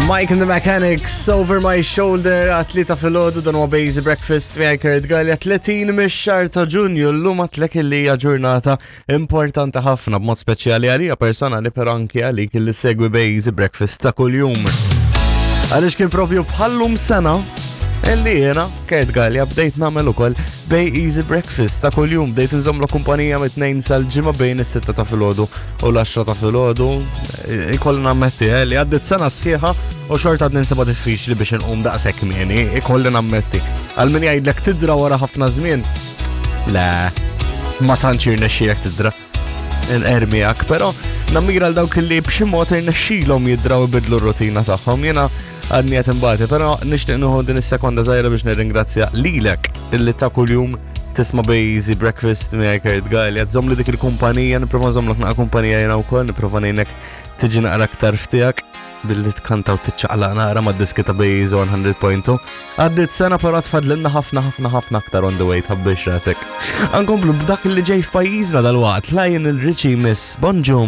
Mike and the Mechanics, Over My Shoulder, għatlita fil-ħodu dan huwa Basic Breakfast miegħi Kurt Gallia 30 mix-xahar ta' Ġunju llum għatlek li hija ġurnata importanti ħafna b'mod speċjali għalija personali per anki għalik li segwi Basic Breakfast ta' kuljum. Għaliex kien propju bħallum sena illi jiena Kurt Gallia bdejt nagħmel ukoll Basic Breakfast ta' kuljum, bdejt nżommlu kumpanija mit-2 sal-ġimgħa bejn is-6 ta' filgħodu u l-10 ta' filgħodu. Ikolli nammetti li għaddit sena sħiħa u xorta għad ninsiba diffiċli biex nqum daqshekk kmieni, ikolli nammetti. Għal min jgħidlek tidra wara ħafna żmien. Le, ma tantx irnexxielek tidra. Ermijak, però nammira l dawk li b'xi mod irnexxielhom jidraw ibidlu r-rutina tagħhom. Jiena għadni qed imbagħad, però nixtieq nieħu din is-sekonda żgħira biex nirringrazzja lilek illi ta' kuljum tisma' Basic Breakfast miegħi Kurt Gallia. Tżomm li dik il-kumpanija, nipprova nżommlek naqa' kumpanija jiena wkoll, nipprova ngħinek tiġi naqra aktar ftijak billi tkanta u tiċċaqlaq naqra mad-diski ta' Basic 100.2. Għaddit sena però tfadlilna ħafna aktar on the way tħabbix rasek. Ankomplu b'dak li ġej f'pajjiżna dal-waqt Lionel Richie Miss Bonjour.